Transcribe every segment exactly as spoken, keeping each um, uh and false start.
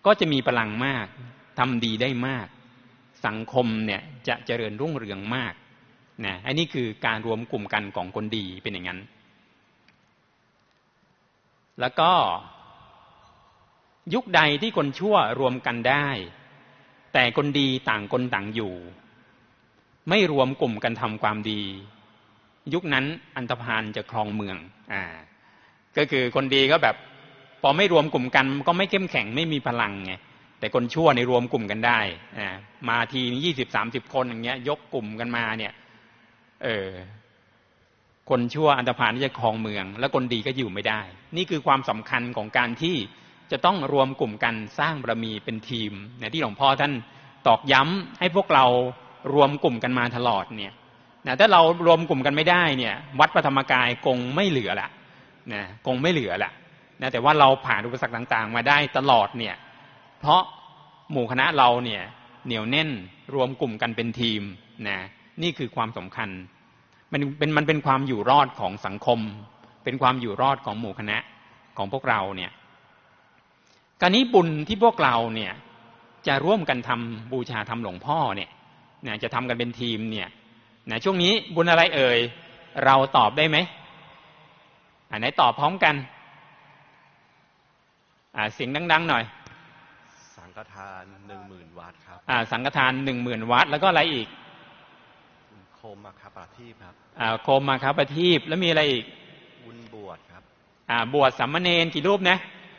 ก็จะมีพลังมากทำดีได้มากสังคมเนี่ยจะเจริญรุ่งเรืองมากนะอันนี้คือการรวมกลุ่มกันของคนดีเป็นอย่างนั้นแล้วก็ยุคใดที่คนชั่วรวมกันได้แต่คนดีต่างคนต่างอยู่ไม่รวมกลุ่มกันทำความดียุคนั้นอันธพาลจะครองเมืองอ่าก็คือคนดีก็แบบพอไม่รวมกลุ่มกันก็ไม่เข้มแข็งไม่มีพลังไงแต่คนชั่วในรวมกลุ่มกันได้อ่ามาทียี่สิบสามสิบคนอย่างเงี้ยยกกลุ่มกันมาเนี่ยเออคนชั่วอันธพาลที่จะครองเมืองแล้วคนดีก็อยู่ไม่ได้นี่คือความสำคัญของการที่จะต้องรวมกลุ่มกันสร้างบารมีเป็นทีมเนี่ยที่หลวงพ่อท่านตอกย้ำให้พวกเรารวมกลุ่มกันมาตลอดเนี่ยนะถ้าเรารวมกลุ่มกันไม่ได้เนี่ยวัดพระธรรมกายคงไม่เหลือละนะคงไม่เหลือละนะแต่ว่าเราผ่านอุปสรรคต่างๆมาได้ตลอดเนี่ยเพราะหมู่คณะเราเนี่ยเหนียวแน่นรวมกลุ่มกันเป็นทีมนะนี่คือความสำคัญมันเป็นมันเป็นความอยู่รอดของสังคมเป็นความอยู่รอดของหมู่คณะของพวกเราเนี่ยการนี้บุญที่พวกเราเนี่ยจะร่วมกันทำบูชาธรรมหลวงพ่อเนี่ยนะจะทำกันเป็นทีมเนี่ยนะช่วงนี้บุญอะไรเอ่ยเราตอบได้ไหมอ่าไหนตอบพร้อมกันอ่าเสียงดังๆหน่อยสังฆทานหนึ่งหมื่นวัตต์ครับอ่าสังฆทานหนึ่งหมื่นวัตต์แล้วก็อะไรอีกโคมมาคาปาทีปครับอ่าโคมมาคาปาทีปแล้วมีอะไรอีกบุญบวชครับอ่าบวชสามเณรกี่รูปนะ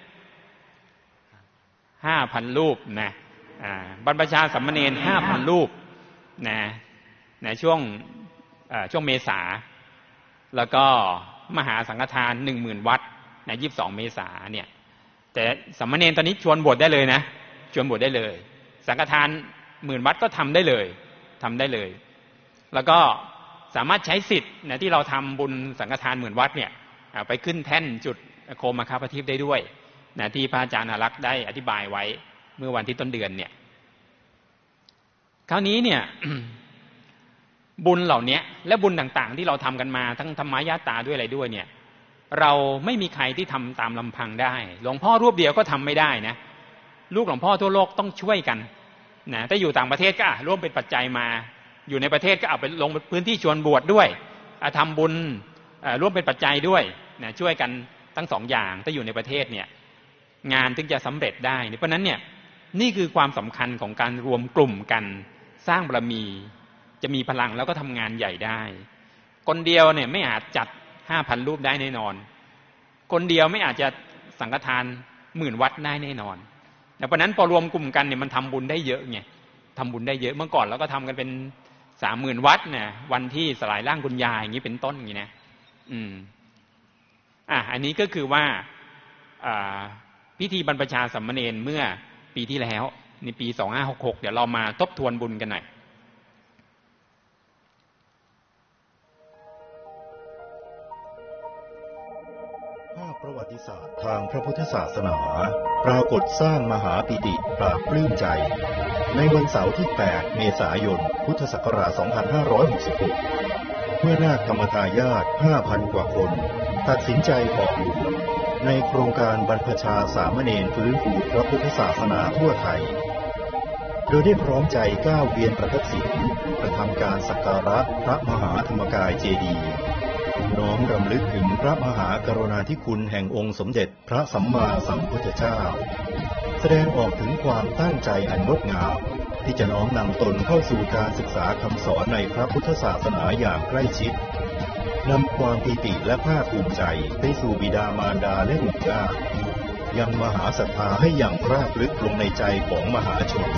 ห้าพันรูปนะอ่าบรรพชาสามเณรห้าพันรูปนะในช่วงช่วงเมษาแล้วก็มหาสังฆทานหนึ่งหมื่นวัตต์ในยี่สิบสองเมษาเนี่ยแต่สามเณรตอนนี้ชวนบวชได้เลยนะชวนบวชได้เลยสังฆทานหมื่นวัตต์ก็ทำได้เลยทำได้เลยแล้วก็สามารถใช้สิทธิ์นะที่เราทำบุญสังฆทานหมื่นวัตต์เนี่ยไปขึ้นแท่นจุดโคมมาคาปาทีปได้ด้วยนะที่พระอาจารย์อารักษ์ได้อธิบายไว้เมื่อวันที่ต้นเดือนเนี่ยคราวนี้เนี่ย บุญเหล่านี้และบุญต่างๆที่เราทำกันมาทั้งธรรมญาตาด้วยอะไรด้วยเนี่ยเราไม่มีใครที่ทำตามลำพังได้หลวงพ่อรูปเดียวก็ทำไม่ได้นะลูกหลวงพ่อทั่วโลกต้องช่วยกันนะถ้าอยู่ต่างประเทศก็ร่วมเป็นปัจจัยมาอยู่ในประเทศก็เอาไปลงพื้นที่ชวนบวชด้วยทำบุญร่วมเป็นปัจจัยด้วยนะช่วยกันทั้งสองอย่างถ้าอยู่ในประเทศเนี่ยงานถึงจะสำเร็จได้เพราะนั้นเนี่ยนี่คือความสำคัญของการรวมกลุ่มกันสร้างบารมีจะมีพลังแล้วก็ทำงานใหญ่ได้คนเดียวเนี่ยไม่อาจจัดห้าพันรูปได้แน่นอนคนเดียวไม่อาจจะสังฆทานหมื่นวัตต์ได้แน่นอนเพราะนั้นพอรวมกลุ่มกันเนี่ยมันทำบุญได้เยอะไงทำบุญได้เยอะเมื่อก่อนเราก็ทำกันเป็นสามหมื่นวัตต์เนี่ยวันที่สลายร่างคุณยายอย่างนี้เป็นต้นอย่างนี้นะอืมอ่ะอันนี้ก็คือว่าอ่าพิธีบรรพชาสามเณรเมื่อปีที่แล้วในปีสองห้าหกหกเดี๋ยวเรามาทบทวนบุญกันหน่อยภาพประวัติศาสตร์ทางพระพุทธศาสนาปรากฏสร้างมหาปิติปราบปลื้มใจในวันเสาร์ที่แปดเมษายนพุทธศักราชสองพันห้าร้อยหกสิบหกเมื่อนาคธรรมทายาท ห้าพัน กว่าคนตัดสินใจออกบุญในโครงการบรรพชาสามเณรฟื้นฟูพระพุทธศาสนาทั่วไทยโดยได้พร้อมใจก้าวเวียนประทักษิณกระทำการสักการะพระมหาธรรมกายเจดีย์น้อมรำลึกถึงพระมหากรุณาธิคุณแห่งองค์สมเด็จพระสัมมาสัมพุทธเจ้าแสดงออกถึงความตั้งใจอันงดงามที่จะน้อมนำตนเข้าสู่การศึกษาคำสอนในพระพุทธศาสนาอย่างใกล้ชิดนำความปีติและภาคภูมิใจไปสู่บิดามารดาและบุตรญาติยังมหาศรัทธาให้อย่างรากลึกลงในใจของมหาชน